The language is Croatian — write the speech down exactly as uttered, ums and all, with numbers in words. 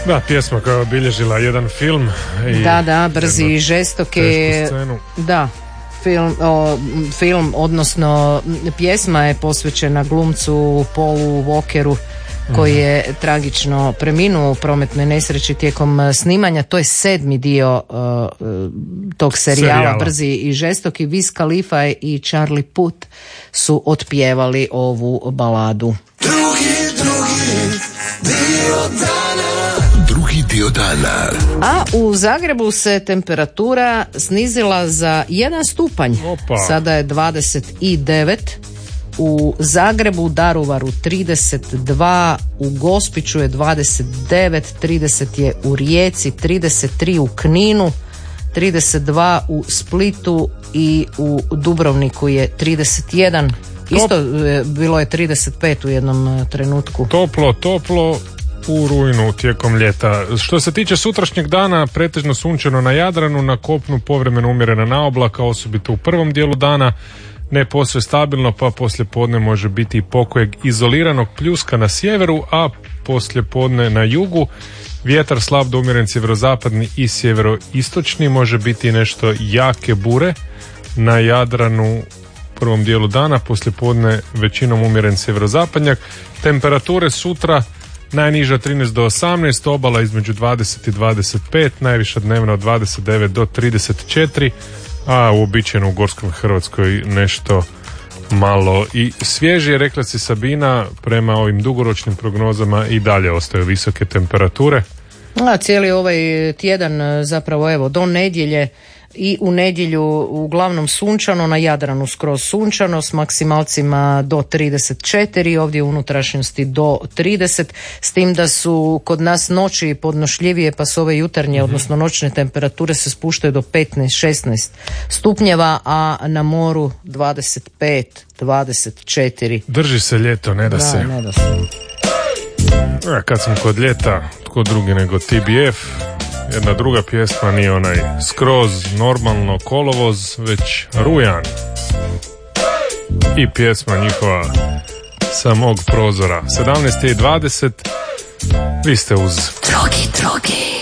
Da, pjesma koja je obilježila jedan film. I da, da, brzi i žestoke. Da, film, o, film, odnosno pjesma je posvećena glumcu Paulu Walkeru koji je mm-hmm. tragično preminuo u prometnoj nesreći tijekom snimanja. To je sedmi dio uh, tog serijala, serijala Brzi i žestoki. Wiz Khalifa i Charlie Puth su otpjevali ovu baladu. Drugi, drugi dio dana. Drugi dio dana. A u Zagrebu se temperatura snizila za jedan stupanj. Opa. Sada je dvadeset devet. U Zagrebu, Daruvaru trideset dva, u Gospiću je dvadeset devet, trideset je u Rijeci, trideset tri u Kninu, trideset dva u Splitu i u Dubrovniku je trideset jedan. Isto je, bilo je trideset pet u jednom trenutku. Toplo, toplo u rujnu tijekom ljeta. Što se tiče sutrašnjeg dana, pretežno sunčano na Jadranu, na kopnu povremeno umjerena naoblaka, osobito u prvom dijelu dana. Ne posve stabilno, pa poslije podne može biti i pokojeg izoliranog pljuska na sjeveru, a poslije podne na jugu. Vjetar slab do umjeren sjeverozapadni i sjeveroistočni, može biti nešto jake bure na Jadranu u prvom dijelu dana, poslije podne većinom umjeren sjeverozapadnjak. Temperature sutra najniža trinaest do osamnaest, obala između dvadeset i dvadeset pet, najviša dnevna od dvadeset devet do trideset četiri, a uobičajeno u Gorskom Hrvatskoj nešto malo i svježije. Rekla si Sabina, prema ovim dugoročnim prognozama i dalje ostaju visoke temperature. A cijeli ovaj tjedan zapravo evo do nedjelje i u nedjelju uglavnom sunčano, na Jadranu skroz sunčano s maksimalcima do trideset četiri, ovdje u unutrašnjosti do trideset, s tim da su kod nas noći podnošljivije, pa su ove jutarnje, mm-hmm. odnosno noćne temperature se spuštaju do petnaest šesnaest stupnjeva, a na moru dvadeset pet dvadeset četiri. Drži se ljeto, ne da, da se. Ne da se. A kad smo kod ljeta, tko drugi nego T B F, jedna druga pjesma, nije onaj skroz normalno kolovoz, već rujan. I pjesma njihova Sa mog prozora. sedamnaest i dvadeset, vi ste uz Drogi, drogi.